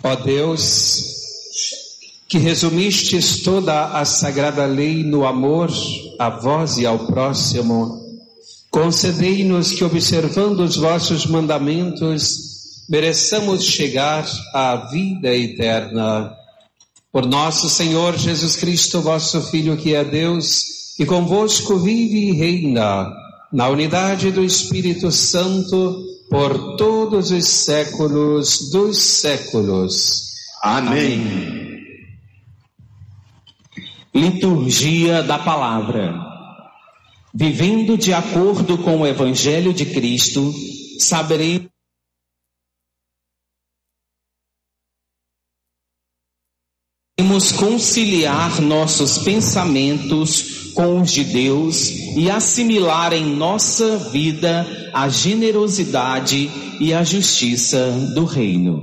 Ó Deus, que resumistes toda a sagrada lei no amor a vós e ao próximo, concedei-nos que, observando os vossos mandamentos, mereçamos chegar à vida eterna. Por nosso Senhor Jesus Cristo, vosso Filho, que é Deus, e convosco vive e reina, na unidade do Espírito Santo, por todos os séculos dos séculos. Amém. Liturgia da Palavra. Vivendo de acordo com o Evangelho de Cristo, saberemos conciliar nossos pensamentos com os de Deus e assimilar em nossa vida a generosidade e a justiça do reino.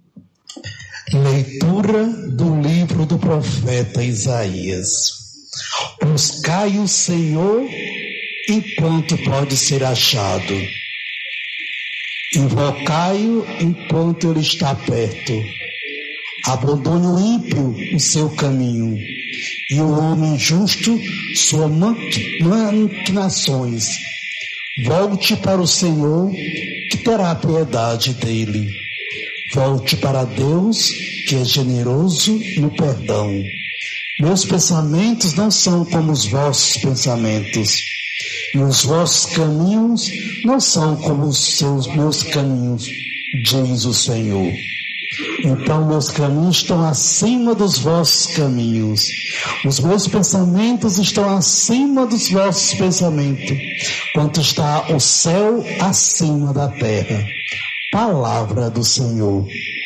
Leitura do livro do profeta Isaías. Buscai o Senhor enquanto pode ser achado. Invocai-o enquanto ele está perto. Abandone o ímpio o seu caminho, e o homem justo suas maquinações. Volte para o Senhor, que terá piedade dele. Volte para Deus, que é generoso no perdão. Meus pensamentos não são como os vossos pensamentos, e os vossos caminhos não são como os meus caminhos, diz o Senhor. Então meus caminhos estão acima dos vossos caminhos, os meus pensamentos estão acima dos vossos pensamentos, quanto está o céu acima da terra. Palavra do Senhor.